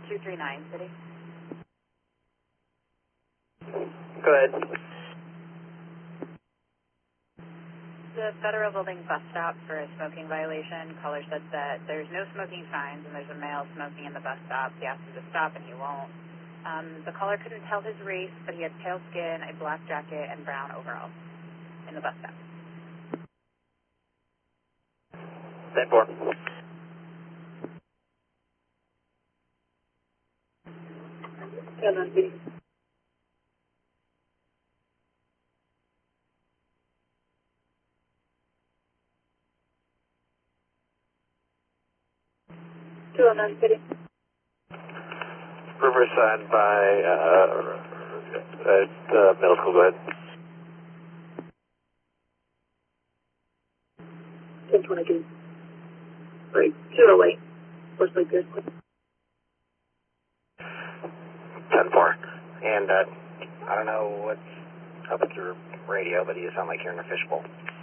239 City. Go ahead. The Federal Building bus stop for a smoking violation. Caller said that there's no smoking signs and there's a male smoking in the bus stop. He asked him to stop and he won't. The caller couldn't tell his race, but he had pale skin, a black jacket, and brown overalls in the bus stop. 10-4. City. 209 City. Riverside by middle school, go ahead. 1022. Right, 208. Looks like this. 10-4. And I don't know what's up with your radio, but you sound like you're in a fishbowl.